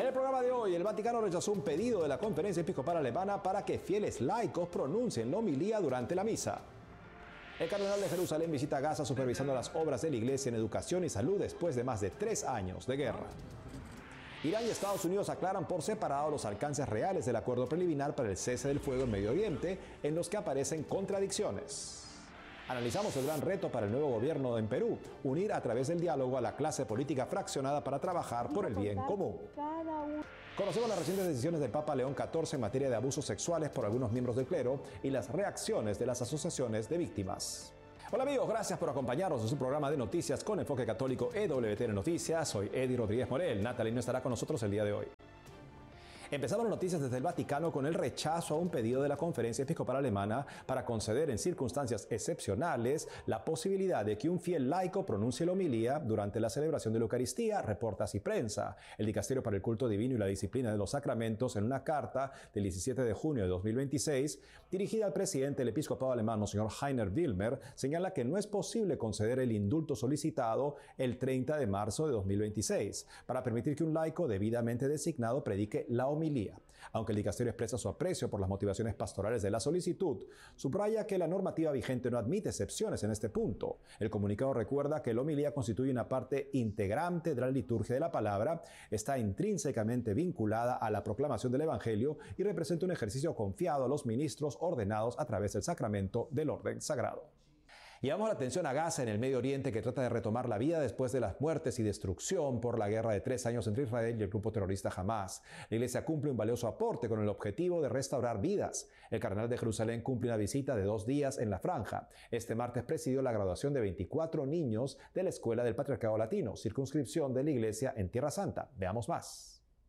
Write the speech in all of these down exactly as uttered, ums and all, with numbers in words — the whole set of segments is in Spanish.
En el programa de hoy, el Vaticano rechazó un pedido de la Conferencia Episcopal Alemana para que fieles laicos pronuncien la homilía durante la misa. El cardenal de Jerusalén visita Gaza supervisando las obras de la Iglesia en educación y salud después de más de tres años de guerra. Irán y Estados Unidos aclaran por separado los alcances reales del acuerdo preliminar para el cese del fuego en Medio Oriente, en los que aparecen contradicciones. Analizamos el gran reto para el nuevo gobierno en Perú, unir a través del diálogo a la clase política fraccionada para trabajar por el bien común. Conocemos las recientes decisiones del Papa León catorce en materia de abusos sexuales por algunos miembros del clero y las reacciones de las asociaciones de víctimas. Hola amigos, gracias por acompañarnos en su programa de noticias con enfoque católico E W T N Noticias. Soy Eddie Rodríguez Morel. Natalie no estará con nosotros el día de hoy. Empezamos las noticias desde el Vaticano con el rechazo a un pedido de la Conferencia Episcopal Alemana para conceder en circunstancias excepcionales la posibilidad de que un fiel laico pronuncie la homilía durante la celebración de la Eucaristía, reporta Así Prensa. El Dicasterio para el Culto Divino y la Disciplina de los Sacramentos, en una carta del diecisiete de junio de dos mil veintiséis, dirigida al presidente del episcopado alemán, Monseñor Heiner Wilmer, señala que no es posible conceder el indulto solicitado el treinta de marzo de dos mil veintiséis para permitir que un laico debidamente designado predique la homilía. Aunque el dicasterio expresa su aprecio por las motivaciones pastorales de la solicitud, subraya que la normativa vigente no admite excepciones en este punto. El comunicado recuerda que la homilía constituye una parte integrante de la liturgia de la palabra, está intrínsecamente vinculada a la proclamación del Evangelio y representa un ejercicio confiado a los ministros ordenados a través del sacramento del orden sagrado. Llevamos la atención a Gaza, en el Medio Oriente, que trata de retomar la vida después de las muertes y destrucción por la guerra de tres años entre Israel y el grupo terrorista Hamas. La Iglesia cumple un valioso aporte con el objetivo de restaurar vidas. El cardenal de Jerusalén cumple una visita de dos días en la franja. Este martes presidió la graduación de veinticuatro niños de la Escuela del Patriarcado Latino, circunscripción de la Iglesia en Tierra Santa. Veamos más.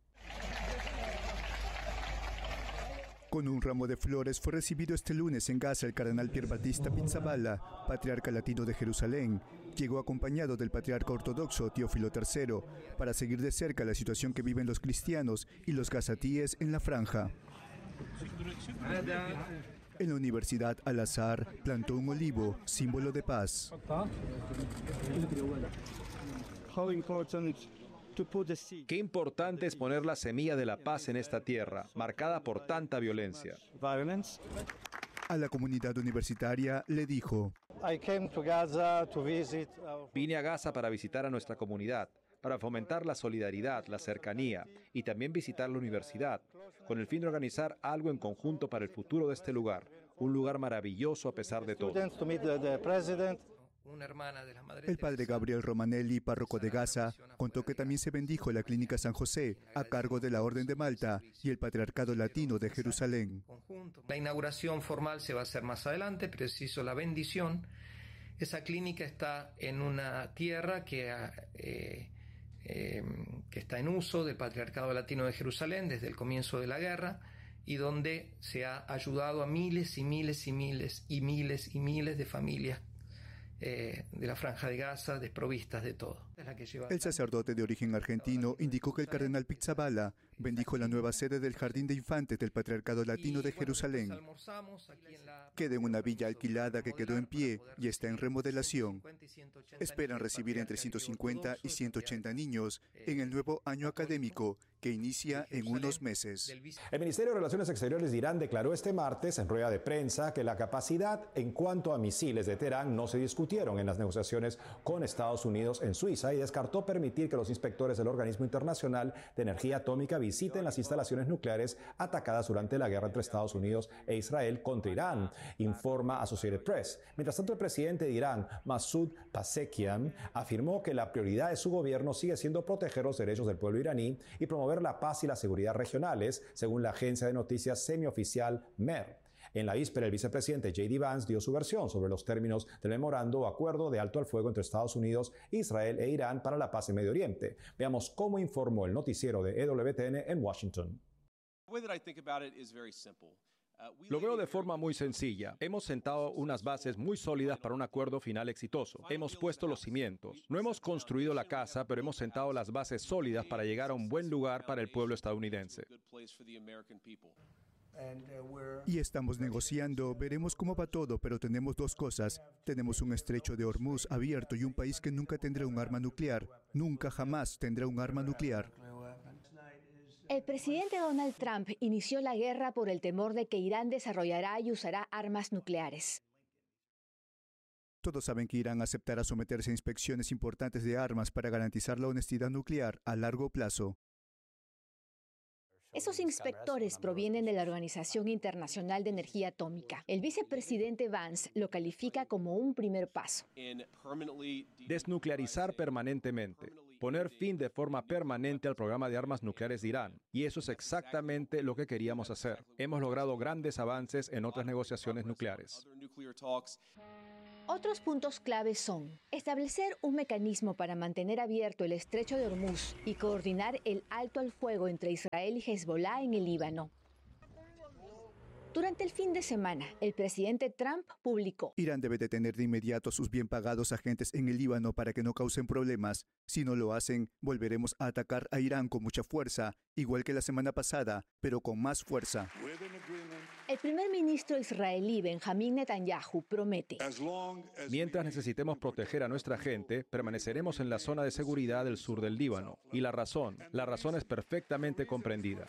Con un ramo de flores fue recibido este lunes en Gaza el cardenal Pierbattista Pizzaballa, patriarca latino de Jerusalén. Llegó acompañado del patriarca ortodoxo Teófilo tercero para seguir de cerca la situación que viven los cristianos y los gazatíes en la franja. En la Universidad Al-Azhar plantó un olivo, símbolo de paz. Qué importante es poner la semilla de la paz en esta tierra, marcada por tanta violencia. A la comunidad universitaria le dijo: Vine a Gaza para visitar a nuestra comunidad, para fomentar la solidaridad, la cercanía y también visitar la universidad, con el fin de organizar algo en conjunto para el futuro de este lugar, un lugar maravilloso a pesar de todo. Una hermana de la Madre El padre Gabriel Romanelli, párroco de Gaza, contó que también se bendijo la Clínica San José, a cargo de la Orden de Malta y el Patriarcado Latino de Jerusalén. La inauguración formal se va a hacer más adelante, pero se hizo la bendición. Esa clínica está en una tierra que, eh, eh, que está en uso del Patriarcado Latino de Jerusalén desde el comienzo de la guerra, y donde se ha ayudado a miles y miles y miles y miles y miles de familias Eh, de la Franja de Gaza, desprovistas de todo. El sacerdote de origen argentino indicó que el cardenal Pizzaballa bendijo la nueva sede del Jardín de Infantes del Patriarcado Latino de Jerusalén. Queda en una villa alquilada que quedó en pie y está en remodelación. Esperan recibir entre ciento cincuenta y ciento ochenta niños en el nuevo año académico, que inicia en unos meses. El Ministerio de Relaciones Exteriores de Irán declaró este martes en rueda de prensa que la capacidad en cuanto a misiles de Teherán no se discutieron en las negociaciones con Estados Unidos en Suiza y descartó permitir que los inspectores del Organismo Internacional de Energía Atómica visiten las instalaciones nucleares atacadas durante la guerra entre Estados Unidos e Israel contra Irán, informa Associated Press. Mientras tanto, el presidente de Irán, Masoud Pezeshkian, afirmó que la prioridad de su gobierno sigue siendo proteger los derechos del pueblo iraní y promover la paz y la seguridad regionales, según la agencia de noticias semioficial MER. En la víspera, el vicepresidente J D Vance dio su versión sobre los términos del memorando o acuerdo de alto al fuego entre Estados Unidos, Israel e Irán para la paz en Medio Oriente. Veamos cómo informó el noticiero de E W T N en Washington. Lo veo de forma muy sencilla. Hemos sentado unas bases muy sólidas para un acuerdo final exitoso. Hemos puesto los cimientos. No hemos construido la casa, pero hemos sentado las bases sólidas para llegar a un buen lugar para el pueblo estadounidense. Y estamos negociando, veremos cómo va todo, pero tenemos dos cosas. Tenemos un estrecho de Hormuz abierto y un país que nunca tendrá un arma nuclear. Nunca jamás tendrá un arma nuclear. El presidente Donald Trump inició la guerra por el temor de que Irán desarrollará y usará armas nucleares. Todos saben que Irán aceptará someterse a inspecciones importantes de armas para garantizar la honestidad nuclear a largo plazo. Esos inspectores provienen de la Organización Internacional de Energía Atómica. El vicepresidente Vance lo califica como un primer paso. Desnuclearizar permanentemente, poner fin de forma permanente al programa de armas nucleares de Irán. Y eso es exactamente lo que queríamos hacer. Hemos logrado grandes avances en otras negociaciones nucleares. Otros puntos claves son establecer un mecanismo para mantener abierto el estrecho de Hormuz y coordinar el alto al fuego entre Israel y Hezbollah en el Líbano. Durante el fin de semana, el presidente Trump publicó: Irán debe detener de inmediato a sus bien pagados agentes en el Líbano para que no causen problemas. Si no lo hacen, volveremos a atacar a Irán con mucha fuerza, igual que la semana pasada, pero con más fuerza. El primer ministro israelí Benjamín Netanyahu promete: mientras necesitemos proteger a nuestra gente, permaneceremos en la zona de seguridad del sur del Líbano. Y la razón, la razón es perfectamente comprendida.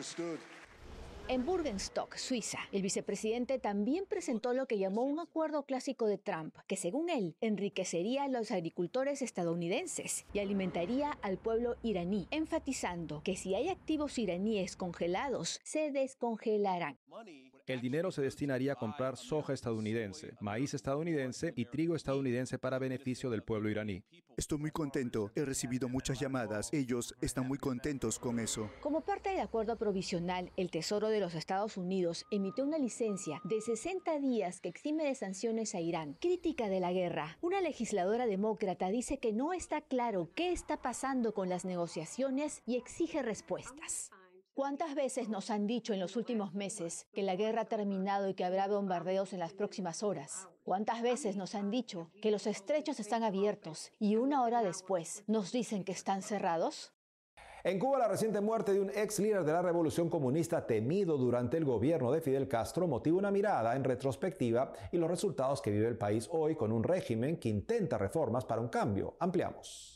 En Burgenstock, Suiza, el vicepresidente también presentó lo que llamó un acuerdo clásico de Trump, que según él enriquecería a los agricultores estadounidenses y alimentaría al pueblo iraní, enfatizando que si hay activos iraníes congelados, se descongelarán. El dinero se destinaría a comprar soja estadounidense, maíz estadounidense y trigo estadounidense para beneficio del pueblo iraní. Estoy muy contento. He recibido muchas llamadas. Ellos están muy contentos con eso. Como parte del acuerdo provisional, el Tesoro de los Estados Unidos emitió una licencia de sesenta días que exime de sanciones a Irán. Crítica de la guerra. Una legisladora demócrata dice que no está claro qué está pasando con las negociaciones y exige respuestas. ¿Cuántas veces nos han dicho en los últimos meses que la guerra ha terminado y que habrá bombardeos en las próximas horas? ¿Cuántas veces nos han dicho que los estrechos están abiertos y una hora después nos dicen que están cerrados? En Cuba, la reciente muerte de un ex líder de la revolución comunista temido durante el gobierno de Fidel Castro motiva una mirada en retrospectiva y los resultados que vive el país hoy con un régimen que intenta reformas para un cambio. Ampliamos.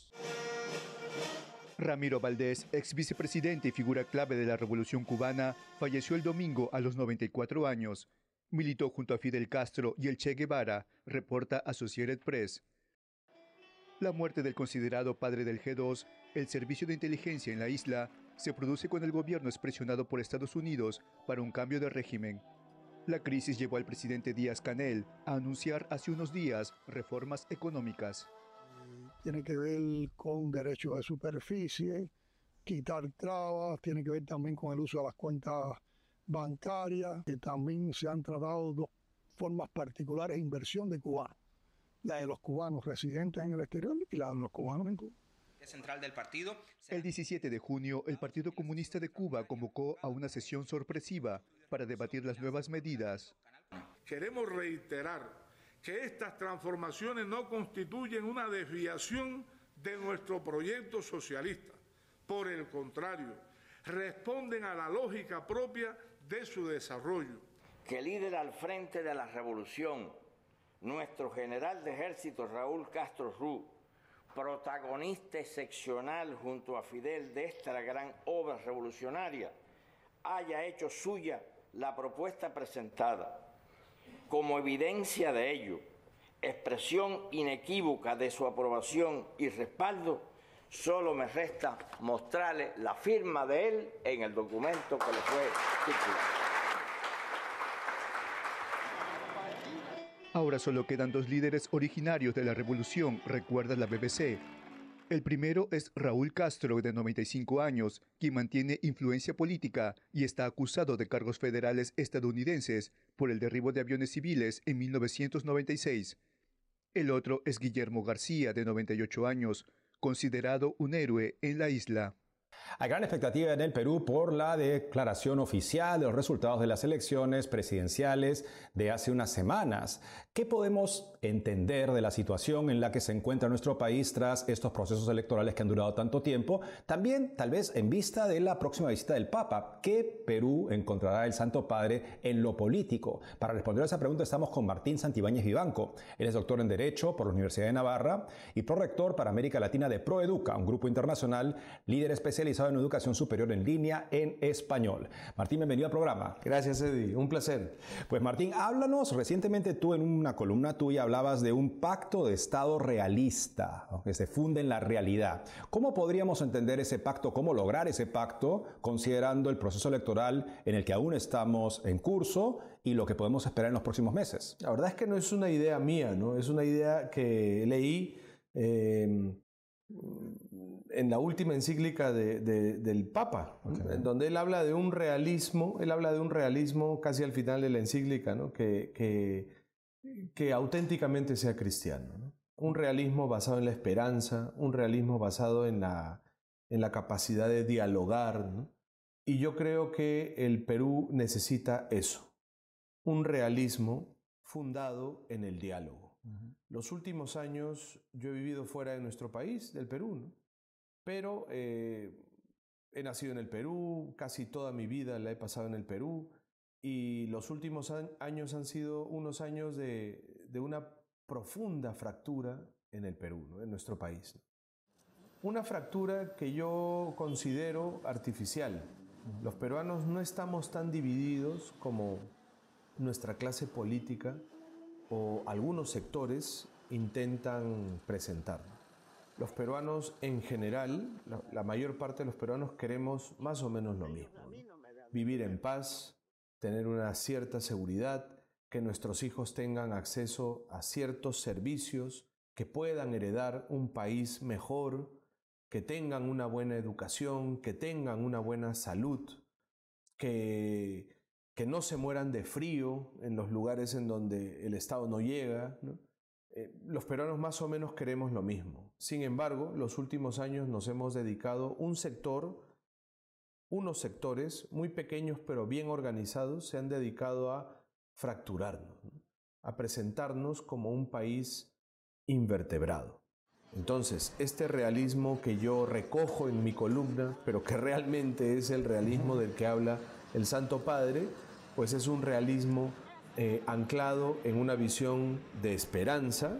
Ramiro Valdés, ex vicepresidente y figura clave de la Revolución Cubana, falleció el domingo a los noventa y cuatro años. Militó junto a Fidel Castro y el Che Guevara, reporta Associated Press. La muerte del considerado padre del G dos, el servicio de inteligencia en la isla, se produce cuando el gobierno es presionado por Estados Unidos para un cambio de régimen. La crisis llevó al presidente Díaz-Canel a anunciar hace unos días reformas económicas. Tiene que ver con derechos de superficie, quitar trabas, tiene que ver también con el uso de las cuentas bancarias, que también se han tratado dos formas particulares de inversión de cubanos, la de los cubanos residentes en el exterior y la de los cubanos en Cuba. Central del partido. El diecisiete de junio, el Partido Comunista de Cuba convocó a una sesión sorpresiva para debatir las nuevas medidas. Queremos reiterar que estas transformaciones no constituyen una desviación de nuestro proyecto socialista. Por el contrario, responden a la lógica propia de su desarrollo. Que líder al frente de la revolución, nuestro general de ejército Raúl Castro Ruz, protagonista excepcional junto a Fidel de esta gran obra revolucionaria, haya hecho suya la propuesta presentada. Como evidencia de ello, expresión inequívoca de su aprobación y respaldo, solo me resta mostrarle la firma de él en el documento que le fue circulado. Ahora solo quedan dos líderes originarios de la revolución, recuerda la B B C. El primero es Raúl Castro, de noventa y cinco años, quien mantiene influencia política y está acusado de cargos federales estadounidenses por el derribo de aviones civiles en mil novecientos noventa y seis. El otro es Guillermo García, de noventa y ocho años, considerado un héroe en la isla. Hay gran expectativa en el Perú por la declaración oficial de los resultados de las elecciones presidenciales de hace unas semanas. ¿Qué podemos entender de la situación en la que se encuentra nuestro país tras estos procesos electorales que han durado tanto tiempo? También, tal vez, en vista de la próxima visita del Papa. ¿Qué Perú encontrará el Santo Padre en lo político? Para responder a esa pregunta estamos con Martín Santibáñez Vivanco. Él es doctor en Derecho por la Universidad de Navarra y prorector para América Latina de ProEduca, un grupo internacional líder especializado en educación superior en línea en español. Martín, bienvenido al programa. Gracias, Eddie. Un placer. Pues Martín, háblanos. Recientemente tú en un una columna tuya hablabas de un pacto de Estado realista, ¿no?, que se funde en la realidad. ¿Cómo podríamos entender ese pacto? ¿Cómo lograr ese pacto considerando el proceso electoral en el que aún estamos en curso y lo que podemos esperar en los próximos meses? La verdad es que no es una idea mía, ¿no? Es una idea que leí eh, en la última encíclica de, de, del Papa, okay, donde él habla de un realismo, él habla de un realismo casi al final de la encíclica, ¿no?, que... que que auténticamente sea cristiano, ¿no? Un realismo basado en la esperanza, un realismo basado en la, en la capacidad de dialogar, ¿no? Y yo creo que el Perú necesita eso, un realismo fundado en el diálogo. Uh-huh. Los últimos años yo he vivido fuera de nuestro país, del Perú, ¿no? Pero eh, he nacido en el Perú, casi toda mi vida la he pasado en el Perú. Y los últimos años han sido unos años de, de una profunda fractura en el Perú, ¿no?, en nuestro país. Una fractura que yo considero artificial. Los peruanos no estamos tan divididos como nuestra clase política o algunos sectores intentan presentar. Los peruanos en general, la, la mayor parte de los peruanos queremos más o menos lo mismo, ¿no? Vivir en paz, tener una cierta seguridad, que nuestros hijos tengan acceso a ciertos servicios, que puedan heredar un país mejor, que tengan una buena educación, que tengan una buena salud, que, que no se mueran de frío en los lugares en donde el Estado no llega, ¿no? Eh, los peruanos más o menos queremos lo mismo. Sin embargo, los últimos años nos hemos dedicado un sector Unos sectores muy pequeños pero bien organizados se han dedicado a fracturarnos, ¿no?, a presentarnos como un país invertebrado. Entonces, este realismo que yo recojo en mi columna, pero que realmente es el realismo del que habla el Santo Padre, pues es un realismo eh, anclado en una visión de esperanza,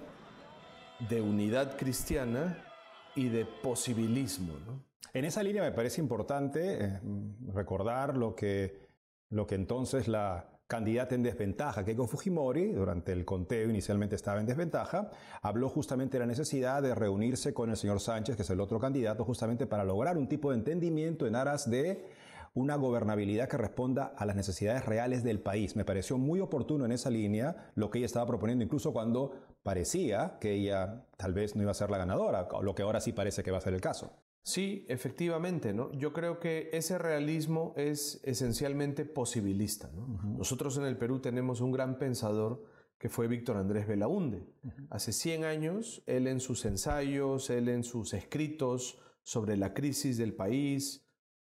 de unidad cristiana y de posibilismo, ¿no? En esa línea me parece importante eh, recordar lo que, lo que entonces la candidata en desventaja, Keiko Fujimori, durante el conteo inicialmente estaba en desventaja, habló justamente de la necesidad de reunirse con el señor Sánchez, que es el otro candidato, justamente para lograr un tipo de entendimiento en aras de una gobernabilidad que responda a las necesidades reales del país. Me pareció muy oportuno en esa línea lo que ella estaba proponiendo, incluso cuando parecía que ella tal vez no iba a ser la ganadora, lo que ahora sí parece que va a ser el caso. Sí, efectivamente, ¿no? Yo creo que ese realismo es esencialmente posibilista, ¿no? Uh-huh. Nosotros en el Perú tenemos un gran pensador que fue Víctor Andrés Belaúnde. Uh-huh. Hace cien años, él en sus ensayos, él en sus escritos sobre la crisis del país,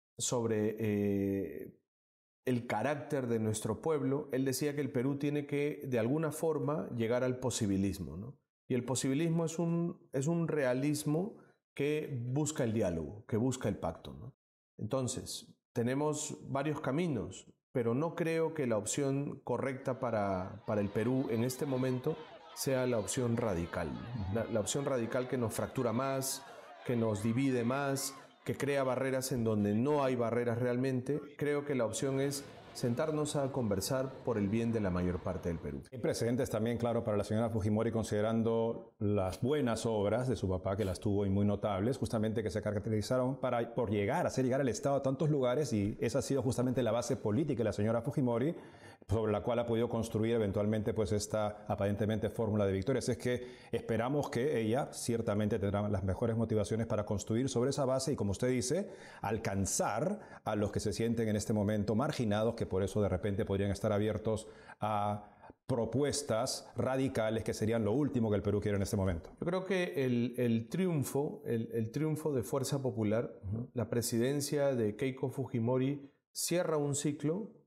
sobre eh, el carácter de nuestro pueblo, él decía que el Perú tiene que, de alguna forma, llegar al posibilismo, ¿no? Y el posibilismo es un, es un realismo que busca el diálogo, que busca el pacto, ¿no? Entonces, tenemos varios caminos, pero no creo que la opción correcta para, para el Perú en este momento sea la opción radical, ¿no? la, la opción radical que nos fractura más, que nos divide más, que crea barreras en donde no hay barreras realmente. Creo que la opción es sentarnos a conversar por el bien de la mayor parte del Perú. Hay precedentes también, claro, para la señora Fujimori, considerando las buenas obras de su papá, que las tuvo y muy notables, justamente que se caracterizaron para, por llegar, hacer llegar al Estado a tantos lugares, y esa ha sido justamente la base política de la señora Fujimori, sobre la cual ha podido construir eventualmente pues esta aparentemente fórmula de victoria. Así es que esperamos que ella ciertamente tendrá las mejores motivaciones para construir sobre esa base y, como usted dice, alcanzar a los que se sienten en este momento marginados, que por eso de repente podrían estar abiertos a propuestas radicales que serían lo último que el Perú quiere en este momento. Yo creo que el, el triunfo, el, el triunfo de Fuerza Popular, uh-huh. la presidencia de Keiko Fujimori cierra un ciclo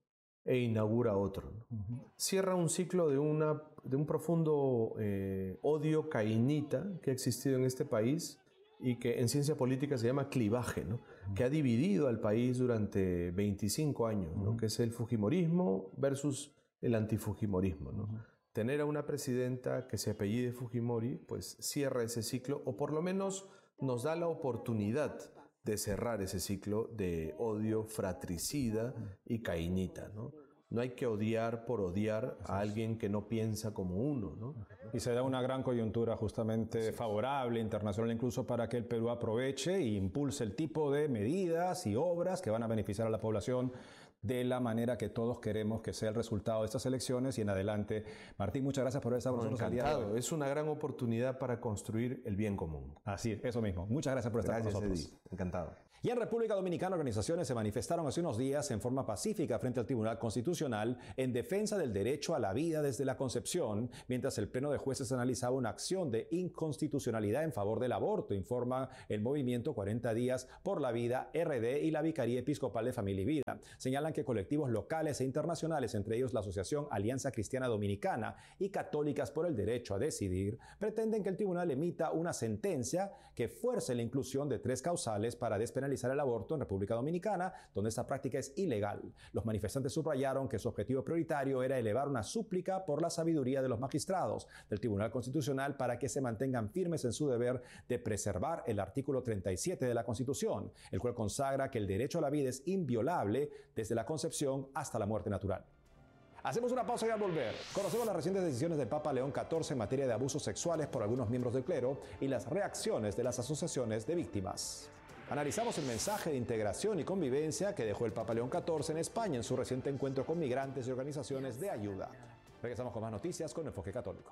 e inaugura otro, ¿no? Uh-huh. Cierra un ciclo de, una, de un profundo eh, odio cainita que ha existido en este país y que en ciencia política se llama clivaje, ¿no? Uh-huh. Que ha dividido al país durante veinticinco años, ¿no? Uh-huh. Que es el fujimorismo versus el antifujimorismo, ¿no? Uh-huh. Tener a una presidenta que se apellide Fujimori, pues cierra ese ciclo, o por lo menos nos da la oportunidad de cerrar ese ciclo de odio fratricida y cainita, ¿no? No hay que odiar por odiar a alguien que no piensa como uno, ¿no? Y se da una gran coyuntura justamente favorable, internacional incluso, para que el Perú aproveche e impulse el tipo de medidas y obras que van a beneficiar a la población de la manera que todos queremos que sea el resultado de estas elecciones y en adelante. Martín, muchas gracias por estar con nosotros al día de hoy. Es una gran oportunidad para construir el bien común. Así, eso mismo. Muchas gracias por estar gracias, con nosotros. Eddie. Encantado. Y en República Dominicana, organizaciones se manifestaron hace unos días en forma pacífica frente al Tribunal Constitucional en defensa del derecho a la vida desde la concepción, mientras el Pleno de Jueces analizaba una acción de inconstitucionalidad en favor del aborto, informa el movimiento cuarenta días por la Vida R D y la Vicaría Episcopal de Familia y Vida. Señalan que colectivos locales e internacionales, entre ellos la Asociación Alianza Cristiana Dominicana y Católicas por el Derecho a Decidir, pretenden que el tribunal emita una sentencia que fuerce la inclusión de tres causales para despenalizar el aborto en República Dominicana, donde esta práctica es ilegal. Los manifestantes subrayaron que su objetivo prioritario era elevar una súplica por la sabiduría de los magistrados del Tribunal Constitucional para que se mantengan firmes en su deber de preservar el artículo treinta y siete de la Constitución, el cual consagra que el derecho a la vida es inviolable desde la concepción hasta la muerte natural. Hacemos una pausa y al volver conocemos las recientes decisiones del Papa León catorce en materia de abusos sexuales por algunos miembros del clero y las reacciones de las asociaciones de víctimas. Analizamos el mensaje de integración y convivencia que dejó el Papa León catorce en España en su reciente encuentro con migrantes y organizaciones de ayuda. Regresamos con más noticias con Enfoque Católico.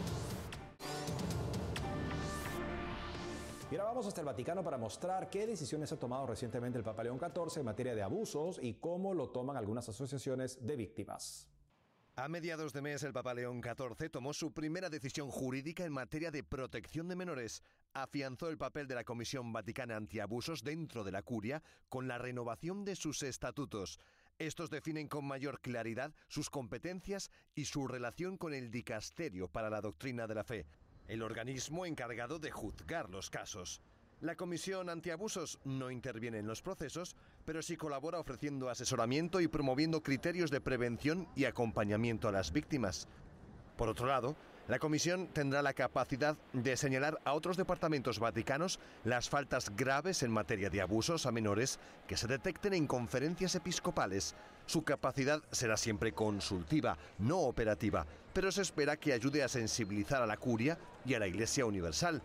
Y ahora vamos hasta el Vaticano para mostrar qué decisiones ha tomado recientemente el Papa León catorce en materia de abusos y cómo lo toman algunas asociaciones de víctimas. A mediados de mes, el Papa León catorce tomó su primera decisión jurídica en materia de protección de menores. Afianzó el papel de la Comisión Vaticana Antiabusos dentro de la Curia con la renovación de sus estatutos. Estos definen con mayor claridad sus competencias y su relación con el Dicasterio para la Doctrina de la Fe, el organismo encargado de juzgar los casos. La Comisión Antiabusos no interviene en los procesos, pero sí colabora ofreciendo asesoramiento y promoviendo criterios de prevención y acompañamiento a las víctimas. Por otro lado, la Comisión tendrá la capacidad de señalar a otros departamentos vaticanos las faltas graves en materia de abusos a menores que se detecten en conferencias episcopales. Su capacidad será siempre consultiva, no operativa, pero se espera que ayude a sensibilizar a la Curia y a la Iglesia Universal.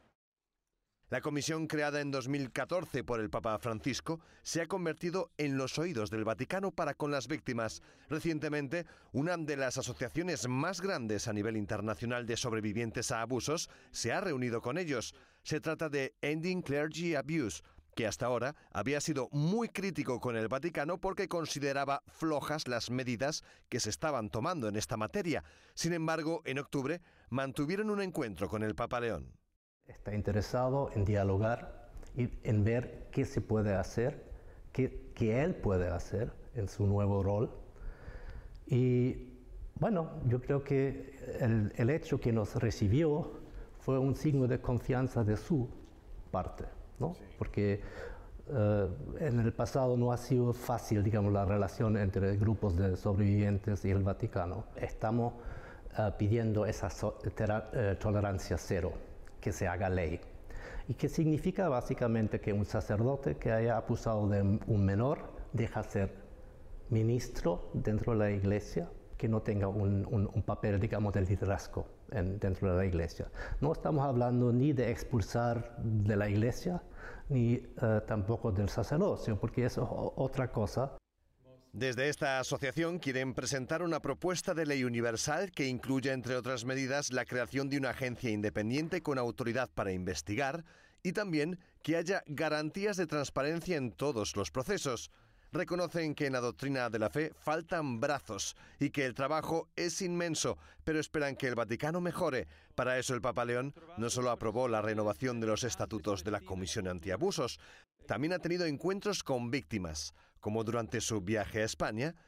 La comisión creada en dos mil catorce por el Papa Francisco se ha convertido en los oídos del Vaticano para con las víctimas. Recientemente, una de las asociaciones más grandes a nivel internacional de sobrevivientes a abusos se ha reunido con ellos. Se trata de Ending Clergy Abuse, que hasta ahora había sido muy crítico con el Vaticano porque consideraba flojas las medidas que se estaban tomando en esta materia. Sin embargo, en octubre mantuvieron un encuentro con el Papa León. Está interesado en dialogar y en ver qué se puede hacer, qué, qué él puede hacer en su nuevo rol. Y bueno, yo creo que el, el hecho que nos recibió fue un signo de confianza de su parte, ¿no? Sí. Porque uh, en el pasado no ha sido fácil, digamos, la relación entre grupos de sobrevivientes y el Vaticano. Estamos uh, pidiendo esa so- tera- uh, tolerancia cero, que se haga ley, y que significa básicamente que un sacerdote que haya abusado de un menor deja ser ministro dentro de la iglesia, que no tenga un, un, un papel, digamos, de liderazgo en, dentro de la iglesia. No estamos hablando ni de expulsar de la iglesia, ni uh, tampoco del sacerdocio, porque eso es otra cosa. Desde esta asociación quieren presentar una propuesta de ley universal que incluya, entre otras medidas, la creación de una agencia independiente con autoridad para investigar y también que haya garantías de transparencia en todos los procesos. Reconocen que en la doctrina de la fe faltan brazos y que el trabajo es inmenso, pero esperan que el Vaticano mejore. Para eso el Papa León no solo aprobó la renovación de los estatutos de la Comisión Antiabusos, también ha tenido encuentros con víctimas, como durante su viaje a España,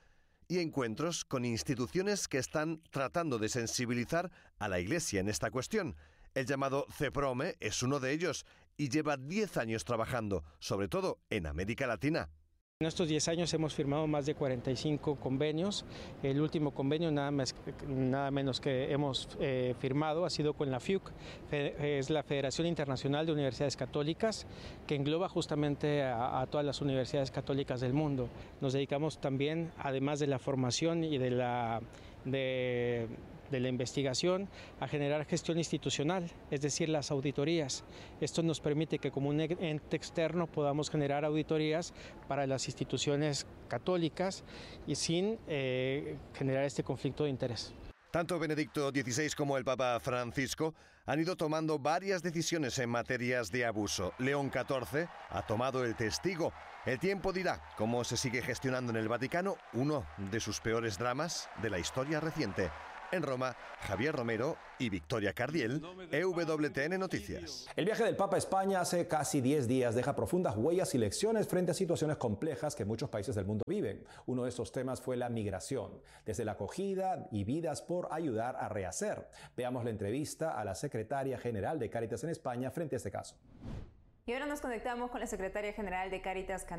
y encuentros con instituciones que están tratando de sensibilizar a la Iglesia en esta cuestión. El llamado CEPROME es uno de ellos y lleva diez años trabajando, sobre todo en América Latina. En estos diez años hemos firmado más de cuarenta y cinco convenios. El último convenio, nada, más, nada menos que hemos eh, firmado, ha sido con la F I U C, es la Federación Internacional de Universidades Católicas, que engloba justamente a, a todas las universidades católicas del mundo. Nos dedicamos también, además de la formación y de la... De, de la investigación, a generar gestión institucional, es decir, las auditorías. Esto nos permite que como un ente externo podamos generar auditorías para las instituciones católicas y sin eh, generar este conflicto de interés. Tanto Benedicto dieciséis como el Papa Francisco han ido tomando varias decisiones en materias de abuso. León catorce ha tomado el testigo. El tiempo dirá cómo se sigue gestionando en el Vaticano uno de sus peores dramas de la historia reciente. En Roma, Javier Romero y Victoria Cardiel, E W T N Noticias. El viaje del Papa a España hace casi diez días deja profundas huellas y lecciones frente a situaciones complejas que muchos países del mundo viven. Uno de estos temas fue la migración, desde la acogida y vidas por ayudar a rehacer. Veamos la entrevista a la secretaria general de Cáritas en España frente a este caso. Y ahora nos conectamos con la secretaria general de Cáritas